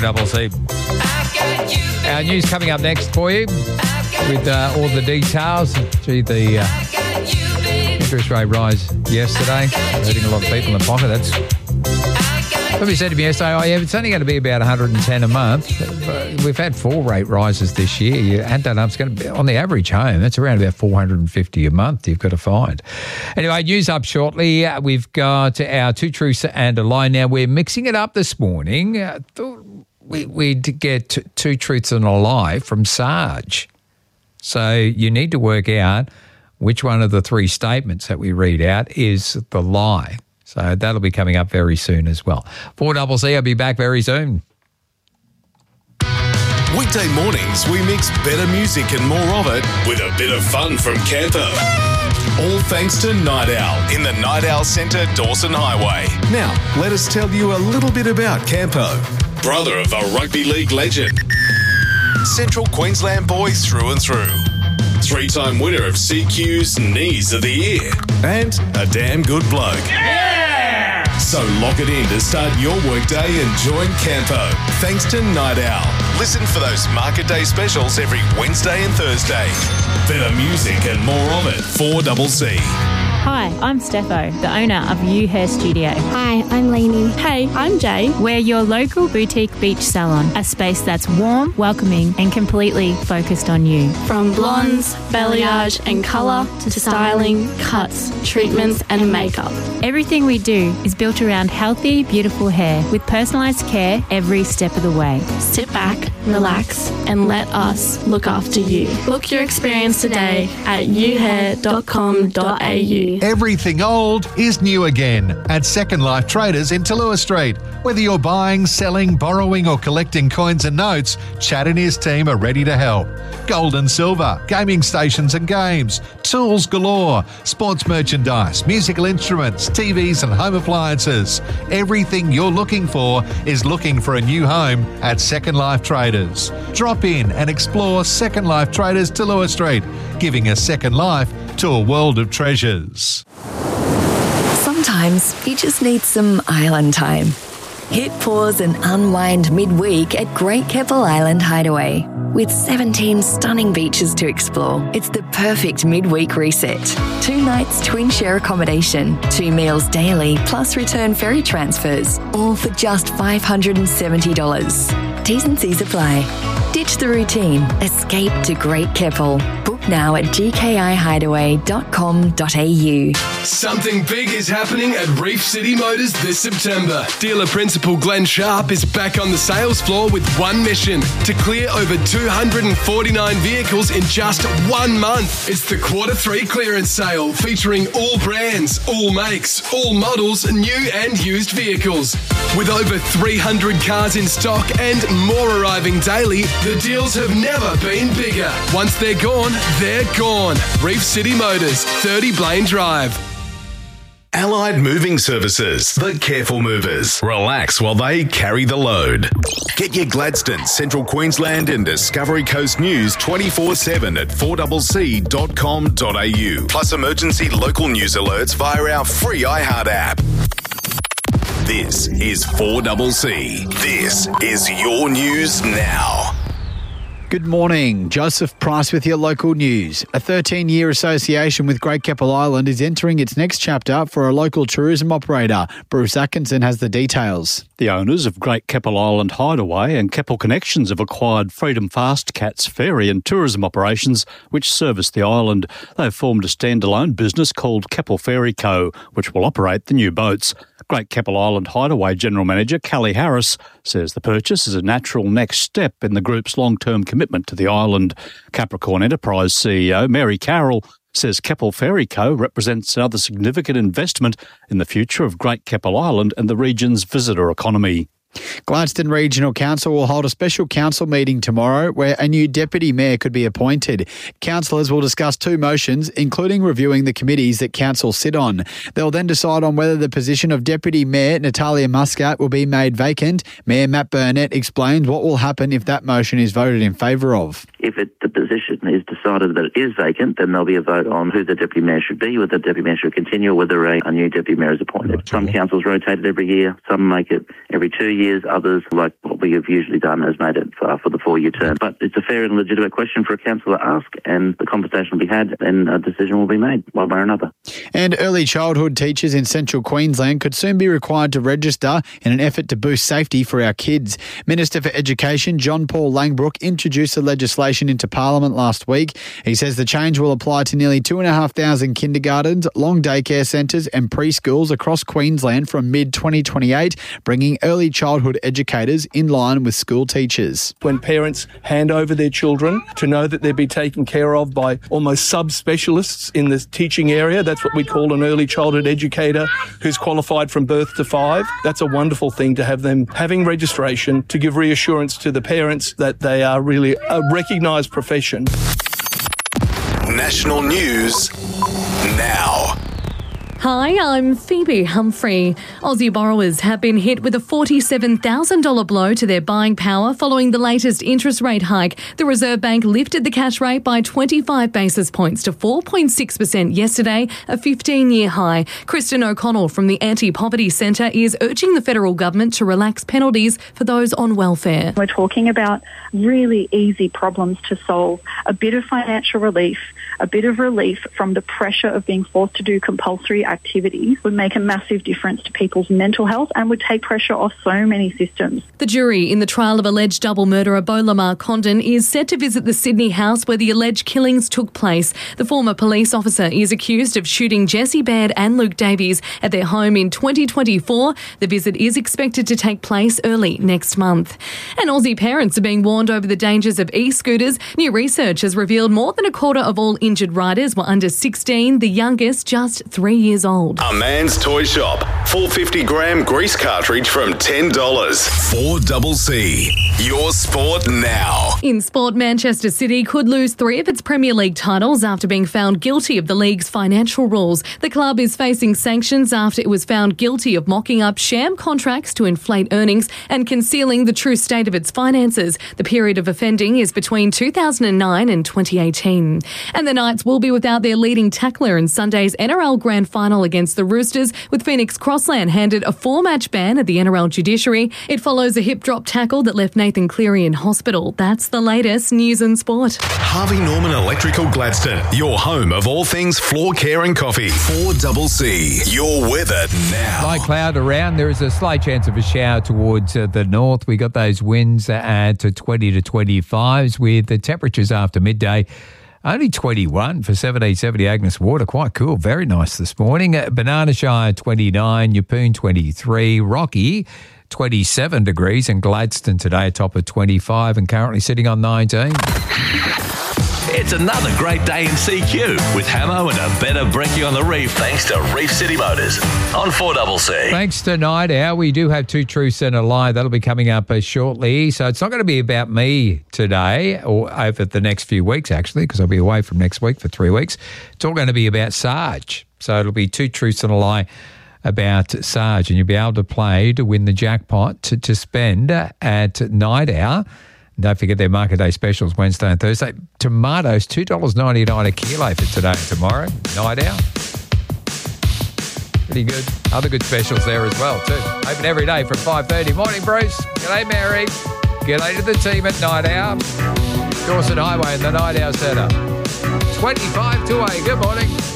Double C. Our news coming up next for you with all the details. Gee, the interest rate rise yesterday, hurting a lot of people in the pocket. That's somebody said to me yesterday, oh yeah, it's only going to be about 110 a month. We've had 4 rate rises this year. You add that up, it's going to be, on the average home, that's around about 450 a month you've got to find. Anyway, news up shortly. We've got our 2 truths and a lie. Now, we're mixing it up this morning. Thought we'd get 2 truths and a lie from Sarge. So you need to work out which one of the 3 statements that we read out is the lie. So that'll be coming up very soon as well. 4CC, I'll be back very soon. Weekday mornings, we mix better music and more of it with a bit of fun from Campo. All thanks to Night Owl in the Night Owl Centre, Dawson Highway. Now, let us tell you a little bit about Campo. Brother of a rugby league legend. Central Queensland boy through and through. 3-time winner of CQ's Knees of the Year. And a damn good bloke. Yeah! So lock it in to start your workday and join Campo. Thanks to Night Owl. Listen for those Market Day specials every Wednesday and Thursday. Better music and more of it. 4CC. Hi, I'm Steffo, the owner of You Hair Studio. Hi, I'm Lainey. Hey, I'm Jay. We're your local boutique beach salon, a space that's warm, welcoming and completely focused on you. From blondes, balayage and colour to styling, cuts, treatments and makeup. Everything we do is built around healthy, beautiful hair with personalised care every step of the way. Sit back, relax and let us look after you. Book your experience today at youhair.com.au. Everything old is new again at Second Life Traders in Tallua Street. Whether you're buying, selling, borrowing or collecting coins and notes, Chad and his team are ready to help. Gold and silver, gaming stations and games, tools galore, sports merchandise, musical instruments, TVs and home appliances. Everything you're looking for is looking for a new home at Second Life Traders. Drop in and explore Second Life Traders Tallua Street, giving a second life to a world of treasures. Sometimes you just need some island time. Hit pause and unwind midweek at Great Keppel Island Hideaway. With 17 stunning beaches to explore, it's the perfect midweek reset. 2 nights twin share accommodation, 2 meals daily, plus return ferry transfers, all for just $570. T's and C's apply. Ditch the routine. Escape to Great Keppel. Book now at gkihideaway.com.au. Something big is happening at Reef City Motors this September. Dealer principal Glenn Sharp is back on the sales floor with one mission: to clear over 249 vehicles in just 1 month. It's the Q3 clearance sale featuring all brands, all makes, all models, new and used vehicles. With over 300 cars in stock and more arriving daily, the deals have never been bigger. Once they're gone, they're gone. Reef City Motors, 30 Blaine Drive. Allied Moving Services, the careful movers. Relax while they carry the load. Get your Gladstone, Central Queensland and Discovery Coast news 24/7 at 4CC.com.au. Plus emergency local news alerts via our free iHeart app. This is 4CC. This is your news now. Good morning. Joseph Price with your local news. A 13-year association with Great Keppel Island is entering its next chapter for a local tourism operator. Bruce Atkinson has the details. The owners of Great Keppel Island Hideaway and Keppel Connections have acquired Freedom Fast Cats ferry and tourism operations which service the island. They've formed a standalone business called Keppel Ferry Co., which will operate the new boats. Great Keppel Island Hideaway General Manager Callie Harris says the purchase is a natural next step in the group's long-term commitment to the island. Capricorn Enterprise CEO Mary Carroll says Keppel Ferry Co. represents another significant investment in the future of Great Keppel Island and the region's visitor economy. Gladstone Regional Council will hold a special council meeting tomorrow where a new deputy mayor could be appointed. Councillors will discuss 2 motions, including reviewing the committees that council sit on. They'll then decide on whether the position of Deputy Mayor Natalia Muscat will be made vacant. Mayor Matt Burnett explains what will happen if that motion is voted in favour of. If the position is decided that it is vacant, then there'll be a vote on who the deputy mayor should be, whether the deputy mayor should continue or whether a new deputy mayor is appointed. Some councils rotate it every year, some make it every 2 years. years. Others, like what we have usually done, has made it for the 4-year term. But it's a fair and legitimate question for a council to ask, and the conversation will be had, and a decision will be made one way or another. And early childhood teachers in central Queensland could soon be required to register in an effort to boost safety for our kids. Minister for Education John Paul Langbrook introduced the legislation into Parliament last week. He says the change will apply to nearly 2,500 kindergartens, long daycare centres and preschools across Queensland from mid-2028, bringing early childhood educators in line with school teachers. When parents hand over their children, to know that they'll be taken care of by almost subspecialists in the teaching area. That's what we call an early childhood educator who's qualified from birth to 5. That's a wonderful thing to have them having registration to give reassurance to the parents that they are really a recognised profession. National news now. Hi, I'm Phoebe Humphrey. Aussie borrowers have been hit with a $47,000 blow to their buying power following the latest interest rate hike. The Reserve Bank lifted the cash rate by 25 basis points to 4.6% yesterday, a 15-year high. Kristen O'Connell from the Anti-Poverty Centre is urging the federal government to relax penalties for those on welfare. We're talking about really easy problems to solve, a bit of financial relief, a bit of relief from the pressure of being forced to do compulsory activities would make a massive difference to people's mental health and would take pressure off so many systems. The jury in the trial of alleged double murderer Beau Lamar Condon is set to visit the Sydney house where the alleged killings took place. The former police officer is accused of shooting Jesse Baird and Luke Davies at their home in 2024. The visit is expected to take place early next month. And Aussie parents are being warned over the dangers of e-scooters. New research has revealed more than a quarter of all injured riders were under 16, the youngest just 3 years old. A Man's Toy Shop. 450-gram grease cartridge from $10. 4CC. Your sport now. In sport, Manchester City could lose 3 of its Premier League titles after being found guilty of the league's financial rules. The club is facing sanctions after it was found guilty of mocking up sham contracts to inflate earnings and concealing the true state of its finances. The period of offending is between 2009 and 2018. And the Knights will be without their leading tackler in Sunday's NRL Grand Final against the Roosters, with Phoenix Crossland handed a 4-match ban at the NRL judiciary. It follows a hip drop tackle that left Nathan Cleary in hospital. That's the latest news and sport. Harvey Norman Electrical Gladstone, your home of all things floor care and coffee. 4CC. Your weather now. Light cloud around. There is a slight chance of a shower towards the north. We got those winds at 20 to 25s with the temperatures after midday. Only 21 for 1770 Agnes Water. Quite cool. Very nice this morning. Banana Shire 29, Yeppoon 23, Rocky 27 degrees, and Gladstone today a top of 25 and currently sitting on 19. It's another great day in CQ with Hamo and a better brekkie on the reef thanks to Reef City Motors on 4CC. Thanks to Night Owl, we do have 2 truths and a lie. That'll be coming up shortly. So it's not going to be about me today or over the next few weeks, actually, because I'll be away from next week for 3 weeks. It's all going to be about Sarge. So it'll be 2 truths and a lie about Sarge, and you'll be able to play to win the jackpot to spend at Night Owl. Don't forget their market day specials Wednesday and Thursday. Tomatoes, $2.99 a kilo for today and tomorrow. Night Owl. Pretty good. Other good specials there as well too. Open every day from 5:30. Morning, Bruce. G'day, Mary. G'day to the team at Night Owl. Dawson Highway in the Night Owl Centre. 25 to 8. Good morning.